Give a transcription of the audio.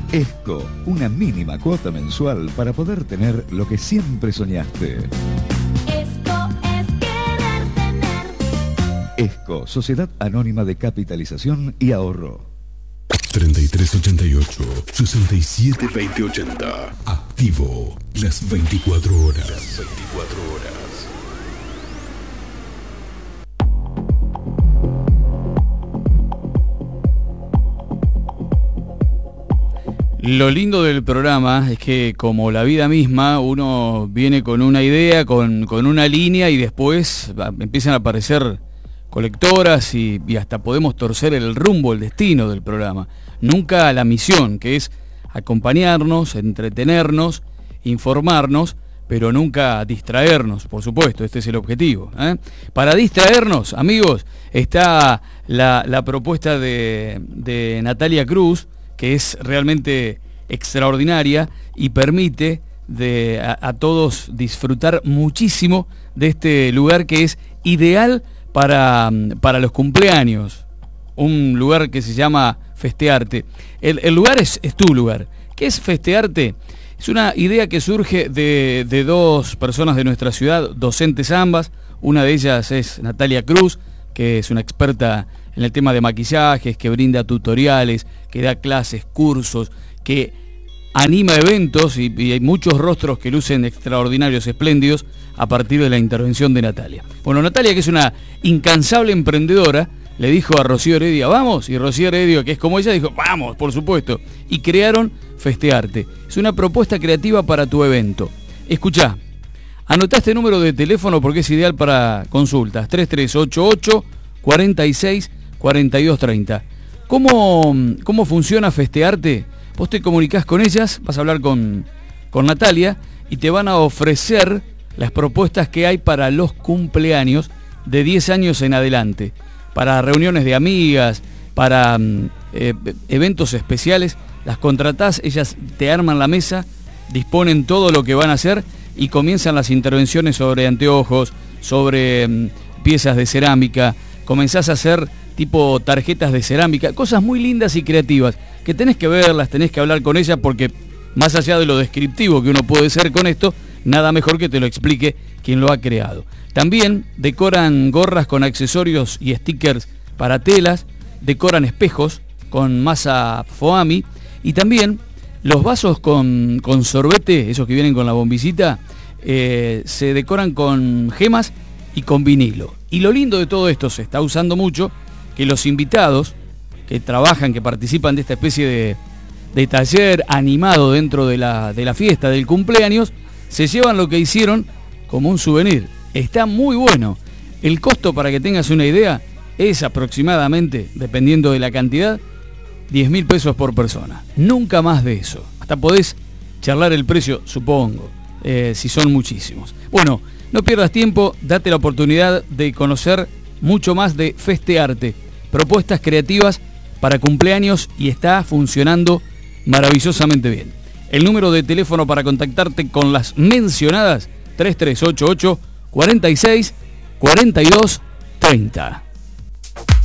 ESCO, una mínima cuota mensual para poder tener lo que siempre soñaste. ESCO es querer tener. ESCO, Sociedad Anónima de Capitalización y Ahorro. 3388-672080. Activo. Las 24 horas. Lo lindo del programa es que, como la vida misma, uno viene con una idea, con una línea, y después empiezan a aparecer colectoras y hasta podemos torcer el rumbo, el destino del programa. Nunca la misión, que es acompañarnos, entretenernos, informarnos, pero nunca distraernos, por supuesto, este es el objetivo, ¿eh? Para distraernos, amigos, está la propuesta de Natalia Cruz, que es realmente extraordinaria y permite a todos disfrutar muchísimo de este lugar que es ideal para los cumpleaños. Un lugar que se llama Festearte. El lugar es tu lugar. ¿Qué es Festearte? Es una idea que surge de dos personas de nuestra ciudad, docentes ambas. Una de ellas es Natalia Cruz, que es una experta en el tema de maquillajes, que brinda tutoriales, que da clases, cursos, que anima eventos y hay muchos rostros que lucen extraordinarios, espléndidos, a partir de la intervención de Natalia. Bueno, Natalia, que es una incansable emprendedora, le dijo a Rocío Heredia, vamos, y Rocío Heredia, que es como ella, dijo, vamos, por supuesto, y crearon Festearte. Es una propuesta creativa para tu evento. Escuchá, anotá este número de teléfono porque es ideal para consultas, 3388 46 4230. ¿Cómo funciona Festearte? Vos te comunicás con ellas, vas a hablar con Natalia y te van a ofrecer las propuestas que hay para los cumpleaños de 10 años en adelante, para reuniones de amigas, para eventos especiales. Las contratás, ellas te arman la mesa, disponen todo lo que van a hacer y comienzan las intervenciones sobre anteojos, sobre piezas de cerámica. Comenzás a hacer tipo tarjetas de cerámica, cosas muy lindas y creativas, que tenés que verlas, tenés que hablar con ella, porque más allá de lo descriptivo que uno puede ser con esto, nada mejor que te lo explique quien lo ha creado. También decoran gorras con accesorios y stickers para telas, decoran espejos con masa foami, y también los vasos con sorbete, esos que vienen con la bombicita, se decoran con gemas y con vinilo. Y lo lindo de todo esto, se está usando mucho, que los invitados que trabajan, que participan de esta especie de taller animado dentro de la fiesta del cumpleaños, se llevan lo que hicieron como un souvenir. Está muy bueno. El costo, para que tengas una idea, es aproximadamente, dependiendo de la cantidad, 10.000 pesos por persona. Nunca más de eso. Hasta podés charlar el precio, supongo, si son muchísimos. Bueno, no pierdas tiempo, date la oportunidad de conocer mucho más de Festearte. Propuestas creativas para cumpleaños, y está funcionando maravillosamente bien. El número de teléfono para contactarte con las mencionadas, 3388 46 42 30.